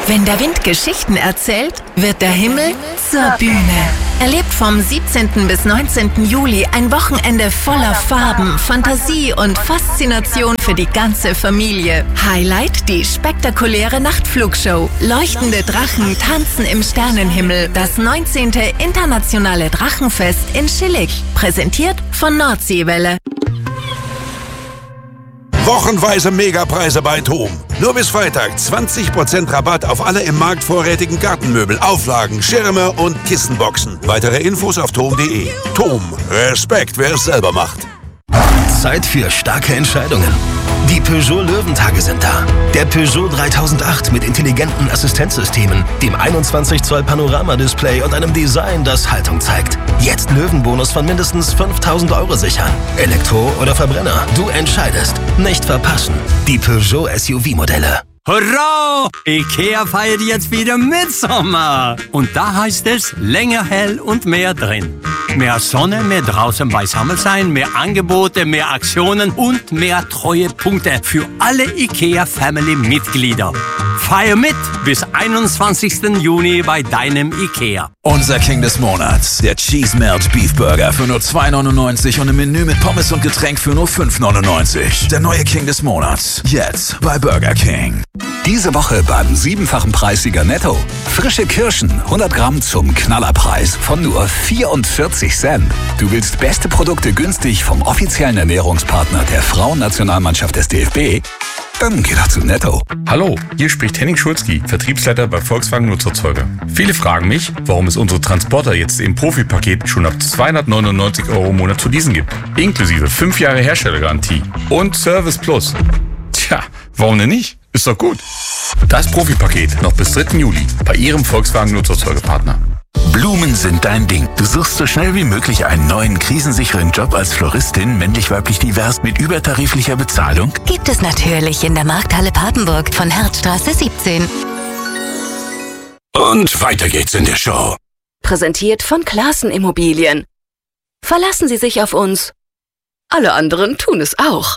Wenn der Wind Geschichten erzählt, wird der Himmel zur Bühne. Erlebt vom 17. bis 19. Juli ein Wochenende voller Farben, Fantasie und Faszination für die ganze Familie. Highlight die spektakuläre Nachtflugshow. Leuchtende Drachen tanzen im Sternenhimmel. Das 19. Internationale Drachenfest in Schillig. Präsentiert von Nordseewelle. Wochenweise Megapreise bei TOM. Nur bis Freitag 20% Rabatt auf alle im Markt vorrätigen Gartenmöbel, Auflagen, Schirme und Kissenboxen. Weitere Infos auf tom.de. TOM. Respekt, wer es selber macht. Zeit für starke Entscheidungen. Die Peugeot Löwentage sind da. Der Peugeot 3008 mit intelligenten Assistenzsystemen, dem 21 Zoll Panoramadisplay und einem Design, das Haltung zeigt. Jetzt Löwenbonus von mindestens 5.000 € sichern. Elektro oder Verbrenner, du entscheidest. Nicht verpassen. Die Peugeot SUV-Modelle. Hurra! IKEA feiert jetzt wieder Mitsommer. Und da heißt es länger hell und mehr drin. Mehr Sonne, mehr draußen beisammen sein, mehr Angebote, mehr Aktionen und mehr Treuepunkte für alle IKEA-Family-Mitglieder. Feier mit bis 21. Juni bei deinem IKEA. Unser King des Monats, der Cheese Melt Beef Burger für nur 2,99 und im Menü mit Pommes und Getränk für nur 5,99. Der neue King des Monats, jetzt bei Burger King. Diese Woche beim 7-fachen Preissieger Netto. Frische Kirschen, 100 Gramm zum Knallerpreis von nur 44 Cent. Du willst beste Produkte günstig vom offiziellen Ernährungspartner der Frauennationalmannschaft des DFB? Dann geh doch zu Netto. Hallo, hier spricht Henning Schulzki, Vertriebsleiter bei Volkswagen Nutzerzeuger. Viele fragen mich, warum es unsere Transporter jetzt im Profi-Paket schon ab 299 € im Monat zu leasen gibt. Inklusive 5 Jahre Herstellergarantie und Service Plus. Tja, warum denn nicht? Ist doch gut. Das Profi-Paket noch bis 3. Juli bei Ihrem Volkswagen Nutzerzeugerpartner. Blumen sind dein Ding. Du suchst so schnell wie möglich einen neuen, krisensicheren Job als Floristin, männlich-weiblich divers, mit übertariflicher Bezahlung? Gibt es natürlich in der Markthalle Papenburg von Herzstraße 17. Und weiter geht's in der Show. Präsentiert von Classen Immobilien. Verlassen Sie sich auf uns. Alle anderen tun es auch.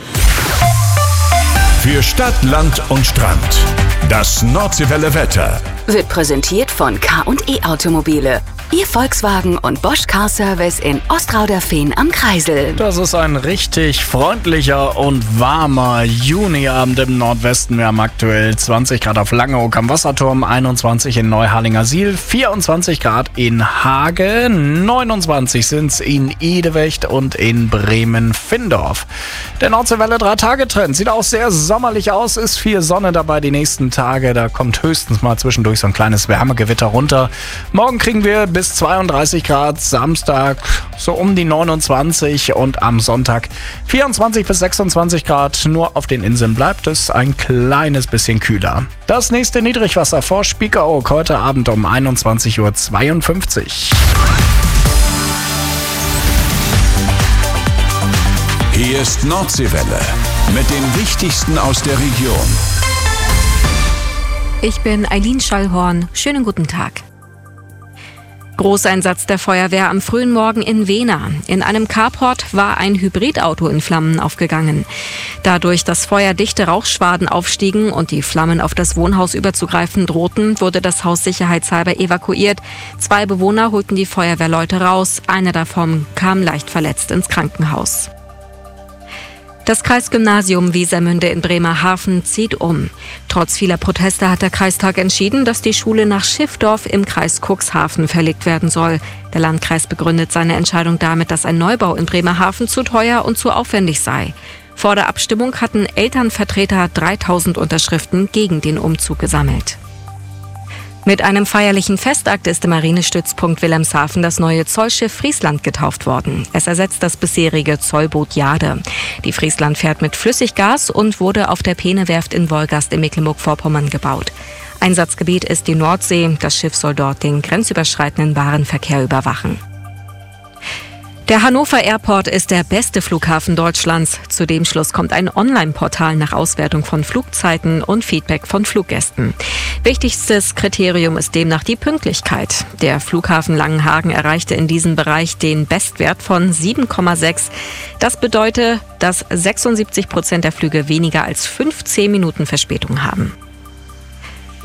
Für Stadt, Land und Strand. Das Nordseewelle Wetter Wird präsentiert von K&E Automobile. Ihr Volkswagen und Bosch Car Service in Ostrauderfehn am Kreisel. Das ist ein richtig freundlicher und warmer Juniabend im Nordwesten. Wir haben aktuell 20 Grad auf Langeoog am Wasserturm, 21 in Neuharlingersiel, 24 Grad in Hage, 29 sind es in Idewecht und in Bremen-Findorf. Der Nordseewelle 3-Tage-Trend sieht auch sehr sommerlich aus, ist viel Sonne dabei die nächsten Tage. Da kommt höchstens mal zwischendurch so ein kleines Wärmegewitter runter. Morgen kriegen wir bis 32 Grad, Samstag so um die 29 und am Sonntag 24 bis 26 Grad. Nur auf den Inseln bleibt es ein kleines bisschen kühler. Das nächste Niedrigwasser vor Spiekeroog heute Abend um 21:52 Uhr. Hier ist Nordseewelle mit dem Wichtigsten aus der Region. Ich bin Eileen Schallhorn. Schönen guten Tag. Großeinsatz der Feuerwehr am frühen Morgen in Wehna. In einem Carport war ein Hybridauto in Flammen aufgegangen. Dadurch, dass feuerdichte Rauchschwaden aufstiegen und die Flammen auf das Wohnhaus überzugreifen drohten, wurde das Haus sicherheitshalber evakuiert. 2 Bewohner holten die Feuerwehrleute raus. Einer davon kam leicht verletzt ins Krankenhaus. Das Kreisgymnasium Wesermünde in Bremerhaven zieht um. Trotz vieler Proteste hat der Kreistag entschieden, dass die Schule nach Schiffdorf im Kreis Cuxhaven verlegt werden soll. Der Landkreis begründet seine Entscheidung damit, dass ein Neubau in Bremerhaven zu teuer und zu aufwendig sei. Vor der Abstimmung hatten Elternvertreter 3.000 Unterschriften gegen den Umzug gesammelt. Mit einem feierlichen Festakt ist im Marinestützpunkt Wilhelmshaven das neue Zollschiff Friesland getauft worden. Es ersetzt das bisherige Zollboot Jade. Die Friesland fährt mit Flüssiggas und wurde auf der Peene-Werft in Wolgast in Mecklenburg-Vorpommern gebaut. Einsatzgebiet ist die Nordsee. Das Schiff soll dort den grenzüberschreitenden Warenverkehr überwachen. Der Hannover Airport ist der beste Flughafen Deutschlands. Zu dem Schluss kommt ein Online-Portal nach Auswertung von Flugzeiten und Feedback von Fluggästen. Wichtigstes Kriterium ist demnach die Pünktlichkeit. Der Flughafen Langenhagen erreichte in diesem Bereich den Bestwert von 7,6. Das bedeutet, dass 76% der Flüge weniger als 15 Minuten Verspätung haben.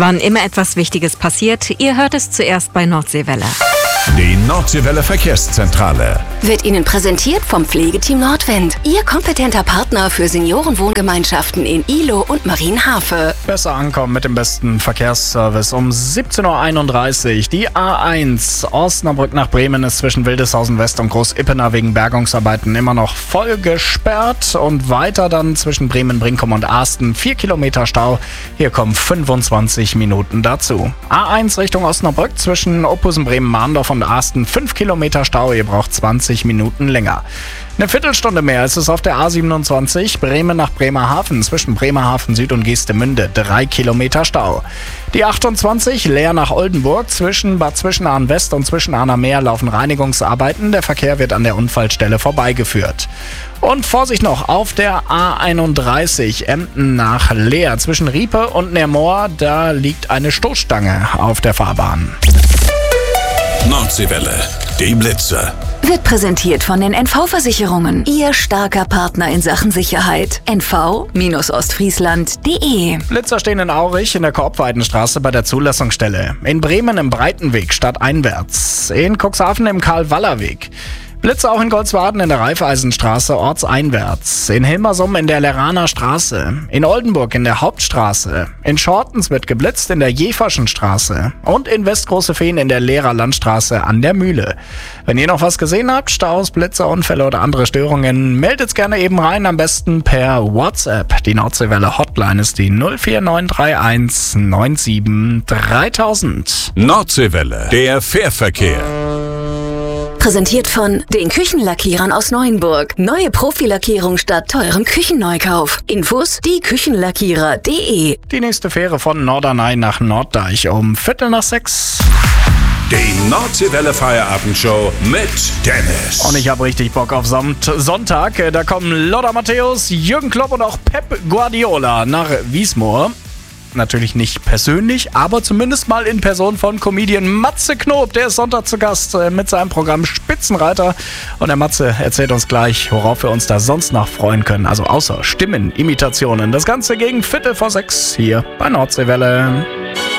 Wann immer etwas Wichtiges passiert, ihr hört es zuerst bei Nordseewelle. Die Nordseewelle Verkehrszentrale wird Ihnen präsentiert vom Pflegeteam Nordwind. Ihr kompetenter Partner für Seniorenwohngemeinschaften in Ihlow und Marienhafe. Besser ankommen mit dem besten Verkehrsservice um 17.31 Uhr. Die A1 Osnabrück nach Bremen ist zwischen Wildeshausen West und Großippener wegen Bergungsarbeiten immer noch voll gesperrt. Und weiter dann zwischen Bremen-Brinkum und Asten 4 Kilometer Stau. Hier kommen 25 Minuten dazu. A1 Richtung Osnabrück zwischen Ophusen, Bremen-Mahndorf und Asten 5 Kilometer Stau. Ihr braucht 20 Minuten länger. Eine Viertelstunde mehr ist es auf der A27 Bremen nach Bremerhaven zwischen Bremerhaven Süd und Geestemünde 3 Kilometer Stau. Die 28 Leer nach Oldenburg zwischen Bad Zwischenahn West und Zwischenahner Meer laufen Reinigungsarbeiten. Der Verkehr wird an der Unfallstelle vorbeigeführt. Und Vorsicht noch auf der A31 Emden nach Leer zwischen Riepe und Nermoor. Da liegt eine Stoßstange auf der Fahrbahn. Nordseewelle, die Blitzer. Wird präsentiert von den NV-Versicherungen. Ihr starker Partner in Sachen Sicherheit. NV-Ostfriesland.de. Blitzer stehen in Aurich in der Korbweidenstraße bei der Zulassungsstelle. In Bremen im Breitenweg stadteinwärts. In Cuxhaven im Karl-Waller-Weg. Blitze auch in Goldswaden in der Raiffeisenstraße ortseinwärts, in Hilmersum in der Leraner Straße, in Oldenburg in der Hauptstraße, in Schortens wird geblitzt in der Jeferschen Straße und in Westgroßefehn in der Lehrerlandstraße an der Mühle. Wenn ihr noch was gesehen habt, Staus, Blitze, Unfälle oder andere Störungen, meldet's gerne eben rein, am besten per WhatsApp. Die Nordseewelle Hotline ist die 04931 97 3000. Nordseewelle, der Fährverkehr. Präsentiert von den Küchenlackierern aus Neuenburg. Neue Profilackierung statt teurem Küchenneukauf. Infos dieküchenlackierer.de. Die nächste Fähre von Norderney nach Norddeich um 5:45. Die Nordseewelle Feierabendshow mit Dennis. Und ich habe richtig Bock auf Sonntag. Da kommen Lothar Matthäus, Jürgen Klopp und auch Pep Guardiola nach Wiesmoor. Natürlich nicht persönlich, aber zumindest mal in Person von Comedian Matze Knob. Der ist Sonntag zu Gast mit seinem Programm Spitzenreiter. Und der Matze erzählt uns gleich, worauf wir uns da sonst noch freuen können. Also außer Stimmenimitationen. Das Ganze gegen 5:45 hier bei Nordseewelle.